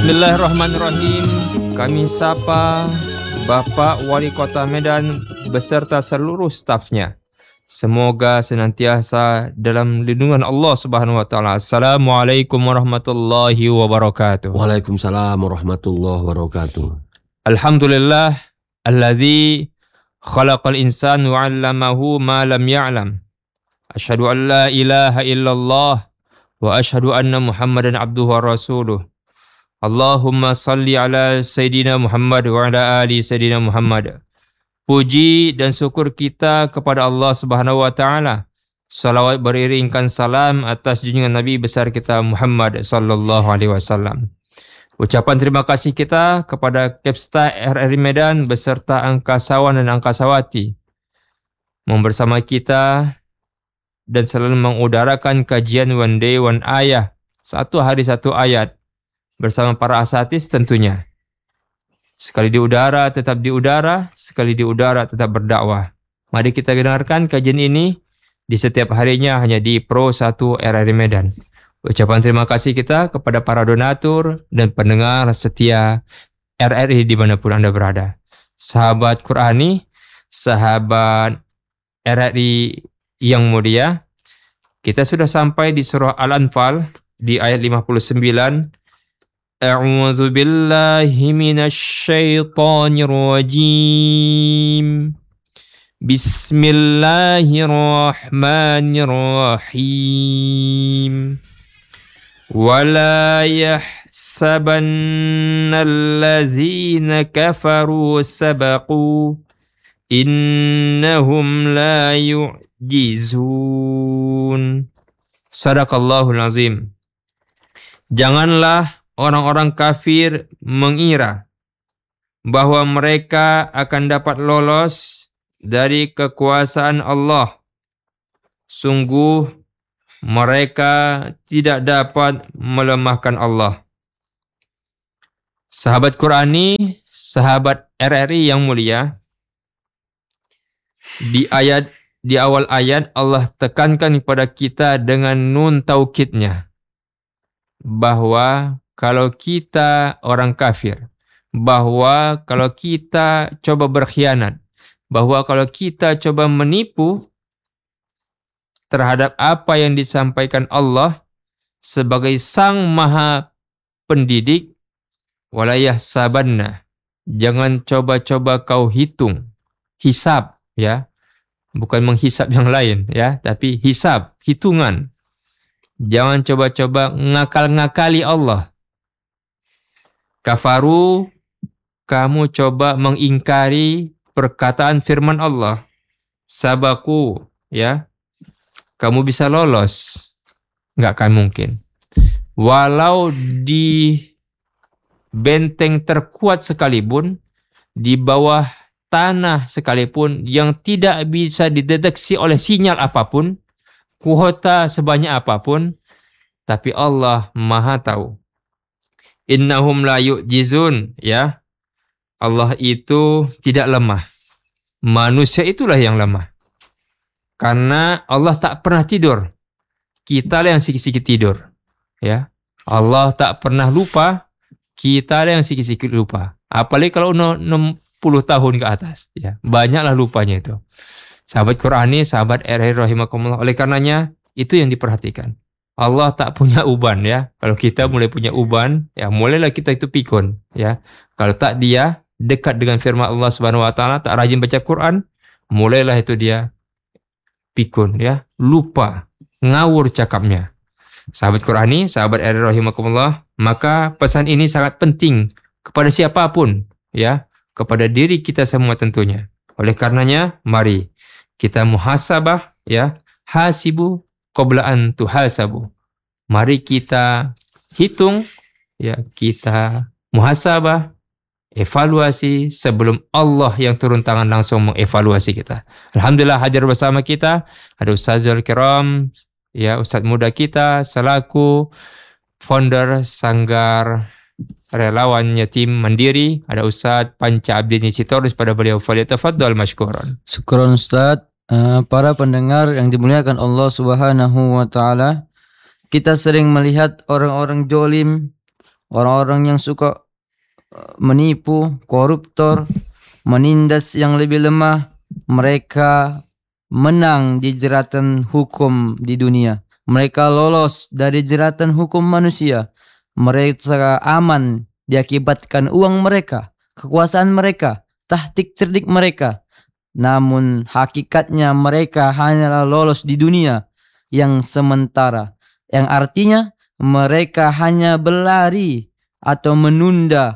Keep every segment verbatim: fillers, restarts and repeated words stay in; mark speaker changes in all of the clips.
Speaker 1: Bismillahirrahmanirrahim. Kami sapa Bapak Wali Kota Medan beserta seluruh stafnya. Semoga senantiasa dalam lindungan Allah Subhanahu wa taala. Assalamualaikum warahmatullahi wabarakatuh.
Speaker 2: Waalaikumsalam warahmatullahi wabarakatuh.
Speaker 1: Alhamdulillah allazi khalaqal insan wa 'allamahu ma lam ya'lam. Asyhadu an la ilaha illallah wa asyhadu anna Muhammadan abduhu wa rasuluh. Allahumma salli ala Sayyidina Muhammad wa ala ali Sayyidina Muhammad. Puji dan syukur kita kepada Allah Subhanahu wa taala. Salawat beriringkan salam atas junjungan Nabi besar kita Muhammad sallallahu alaihi wasallam. Ucapan terima kasih kita kepada Kepsta R R I Medan beserta angkasawan dan angkasawati membersama kita dan selalu mengudarakan kajian One Day One Ayah, satu hari satu ayat bersama para asatis tentunya. Sekali di udara tetap di udara, sekali di udara tetap berdakwah. Mari kita dengarkan kajian ini di setiap harinya hanya di Pro satu R R I Medan. Ucapan terima kasih kita kepada para donatur dan pendengar setia R R I dimanapun Anda berada. Sahabat Qurani, sahabat R R I yang mulia, kita sudah sampai di surah Al-Anfal di ayat lima puluh sembilan. A'udzu billahi minasy syaithanir rajim. Bismillahirrahmanirrahim. Wala yahsabanna allazina kafaru sabaqu innahum la yu'jizun. Sadaqallahul azim. Janganlah orang-orang kafir mengira bahwa mereka akan dapat lolos dari kekuasaan Allah. Sungguh mereka tidak dapat melemahkan Allah. Sahabat Qurani, sahabat R R I yang mulia, di ayat di awal ayat Allah tekankan kepada kita dengan nun taukidnya bahwa kalau kita orang kafir, bahwa kalau kita coba berkhianat, bahwa kalau kita coba menipu terhadap apa yang disampaikan Allah sebagai Sang Maha Pendidik, walayah sabanna, jangan coba-coba kau hitung, hisab ya, bukan menghisap yang lain ya, tapi hisab, hitungan. Jangan coba-coba ngakal-ngakali Allah. Kafaru, kamu coba mengingkari perkataan firman Allah. Sabaku, ya, kamu bisa lolos. Nggak akan mungkin. Walau di benteng terkuat sekalipun, di bawah tanah sekalipun, yang tidak bisa dideteksi oleh sinyal apapun, kuota sebanyak apapun, tapi Allah Maha tahu. Innahum la yu'jizun, ya. Allah itu tidak lemah. Manusia itulah yang lemah. Karena Allah tak pernah tidur. Kita lah yang sikit-sikit tidur, ya. Allah tak pernah lupa, kita lah yang sikit-sikit lupa. Apalagi kalau enam puluh tahun ke atas, ya. Banyaklah lupanya itu. Sahabat Qurani, sahabat R R I rahimakumullah. Oleh karenanya itu yang diperhatikan. Allah tak punya uban ya. Kalau kita mulai punya uban, ya mulailah kita itu pikun ya. Kalau tak dia dekat dengan firman Allah Subhanahu wa taala, tak rajin baca Quran, mulailah itu dia pikun ya, lupa, ngawur cakapnya. Sahabat Qurani, sahabat R R I rahimakumullah, maka pesan ini sangat penting kepada siapapun ya, kepada diri kita semua tentunya. Oleh karenanya, mari kita muhasabah ya, hasibu qabla an tuhasabu. Mari kita hitung ya, kita muhasabah, evaluasi sebelum Allah yang turun tangan langsung mengevaluasi kita. Alhamdulillah hadir bersama kita ada Ustadzul Kiram ya, Ustadz muda kita selaku founder Sanggar Relawan Yatim Mandiri, ada Ustadz Panca Abdini Sitorus, pada beliau falyatafaddal mashkuran.
Speaker 3: Syukron Ustadz. Uh, para pendengar yang dimuliakan Allah Subhanahu wa taala, kita sering melihat orang-orang jolim, orang-orang yang suka uh, menipu, koruptor, menindas yang lebih lemah, mereka menang di jeratan hukum di dunia. Mereka lolos dari jeratan hukum manusia. Mereka aman diakibatkan uang mereka, kekuasaan mereka, taktik cerdik mereka. Namun hakikatnya mereka hanyalah lolos di dunia yang sementara, yang artinya mereka hanya berlari atau menunda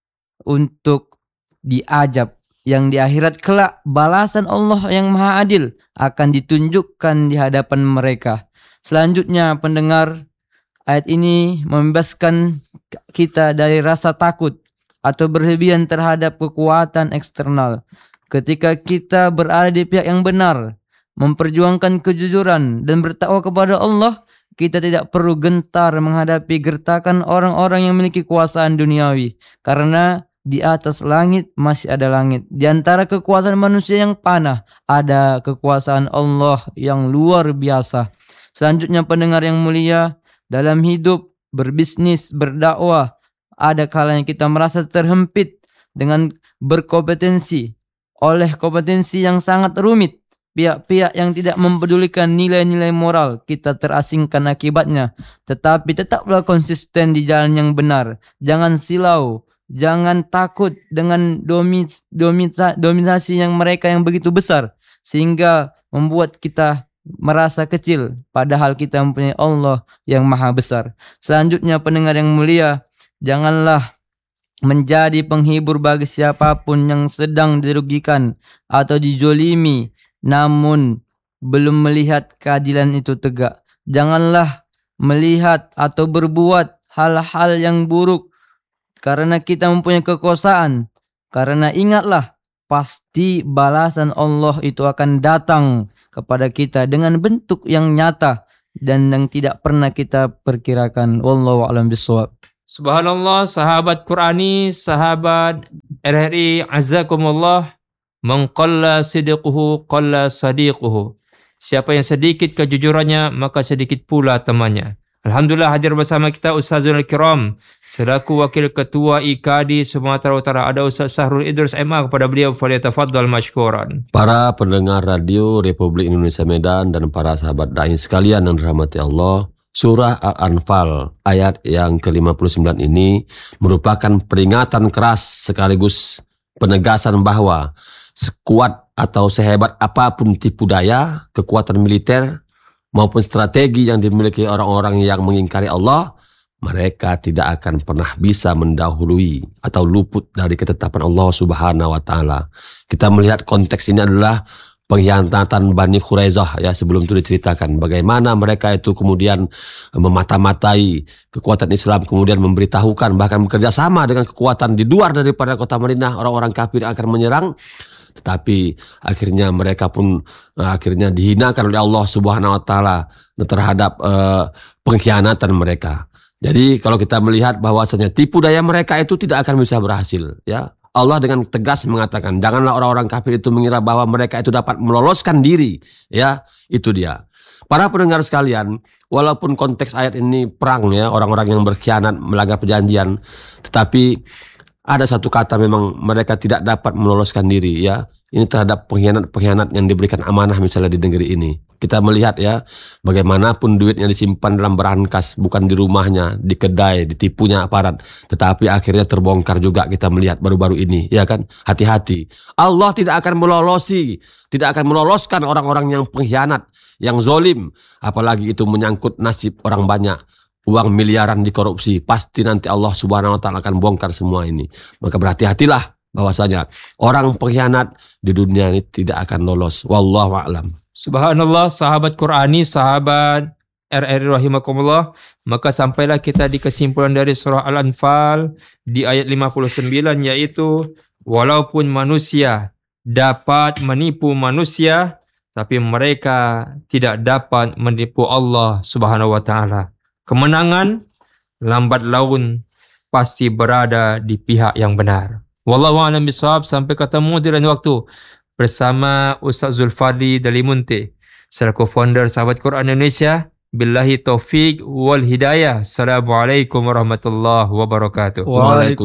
Speaker 3: untuk diajab, yang di akhirat kelak balasan Allah yang maha adil akan ditunjukkan di hadapan mereka. Selanjutnya pendengar, ayat ini membebaskan kita dari rasa takut atau berlebihan terhadap kekuatan eksternal. Ketika kita berada di pihak yang benar, memperjuangkan kejujuran dan bertakwa kepada Allah, kita tidak perlu gentar menghadapi gertakan orang-orang yang memiliki kekuasaan duniawi. Karena di atas langit masih ada langit. Di antara kekuasaan manusia yang panah, ada kekuasaan Allah yang luar biasa. Selanjutnya pendengar yang mulia, dalam hidup, berbisnis, berdakwah, ada kalanya kita merasa terhempit dengan berkompetensi. Oleh kompetensi yang sangat rumit, pihak-pihak yang tidak mempedulikan nilai-nilai moral, kita terasingkan akibatnya. Tetapi tetaplah konsisten di jalan yang benar. Jangan silau, jangan takut dengan domis, domisa, dominasi yang mereka yang begitu besar, sehingga membuat kita merasa kecil, padahal kita mempunyai Allah yang maha besar. Selanjutnya pendengar yang mulia, janganlah menjadi penghibur bagi siapapun yang sedang dirugikan atau dijolimi, namun belum melihat keadilan itu tegak. Janganlah melihat atau berbuat hal-hal yang buruk karena kita mempunyai kekuasaan. Karena ingatlah, pasti balasan Allah itu akan datang kepada kita dengan bentuk yang nyata dan yang tidak pernah kita perkirakan. Wallahu a'lam bishawab.
Speaker 1: Subhanallah, sahabat Qurani, sahabat R R I, azakumullah, man qalla sidquhu qalla sadiquhu. Siapa yang sedikit kejujurannya, maka sedikit pula temannya. Alhamdulillah hadir bersama kita Ustazul Kiram selaku Wakil Ketua I K A D I Sumatera Utara. Ada Ustaz Sahrul Idrus M A, kepada beliau falyatafaddal mashkuran.
Speaker 2: Para pendengar radio Republik Indonesia Medan dan para sahabat dai sekalian yang dirahmati Allah, Surah Al-Anfal ayat yang ke lima puluh sembilan ini merupakan peringatan keras sekaligus penegasan bahwa sekuat atau sehebat apapun tipu daya, kekuatan militer maupun strategi yang dimiliki orang-orang yang mengingkari Allah, mereka tidak akan pernah bisa mendahului atau luput dari ketetapan Allah Subhanahu wa taala. Kita melihat konteks ini adalah pengkhianatan Bani Quraisyah, ya, sebelum itu diceritakan bagaimana mereka itu kemudian memata-matai kekuatan Islam, kemudian memberitahukan bahkan bekerja sama dengan kekuatan di luar daripada kota Madinah, orang-orang kafir yang akan menyerang. Tetapi akhirnya mereka pun uh, akhirnya dihinakan oleh Allah Subhanahu wa taala terhadap uh, pengkhianatan mereka. Jadi kalau kita melihat bahwasanya tipu daya mereka itu tidak akan bisa berhasil, ya. Allah dengan tegas mengatakan, janganlah orang-orang kafir itu mengira bahwa mereka itu dapat meloloskan diri, ya. Itu dia. Para pendengar sekalian, walaupun konteks ayat ini perang, ya, orang-orang yang berkhianat, melanggar perjanjian, tetapi ada satu kata memang mereka tidak dapat meloloskan diri, ya. Ini terhadap pengkhianat-pengkhianat yang diberikan amanah misalnya di negeri ini. Kita melihat, ya, bagaimanapun duitnya disimpan dalam berangkas, bukan di rumahnya, di kedai, ditipunya aparat, tetapi akhirnya terbongkar juga. Kita melihat baru-baru ini, ya kan? Hati-hati. Allah tidak akan melolosi, tidak akan meloloskan orang-orang yang pengkhianat, yang zolim, apalagi itu menyangkut nasib orang banyak. Uang miliaran dikorupsi, pasti nanti Allah Subhanahu wa taala akan bongkar semua ini. Maka berhati-hatilah bahwasanya orang pengkhianat di dunia ini tidak akan lolos. Wallahu a'lam.
Speaker 1: Subhanallah, sahabat Qurani, sahabat R R I rahimakumullah, maka sampailah kita di kesimpulan dari surah Al-Anfal di ayat lima puluh sembilan, yaitu walaupun manusia dapat menipu manusia, tapi mereka tidak dapat menipu Allah Subhanahu wa taala. Kemenangan lambat laun pasti berada di pihak yang benar. Wallahu a'lam bishawab. Sampai ketemu di lain waktu bersama Ustaz Zulfadli Dalimunte selaku founder Sahabat Quran Indonesia. Billahi taufik wal hidayah. Assalamualaikum warahmatullahi wabarakatuh.
Speaker 3: Waalaikumsalam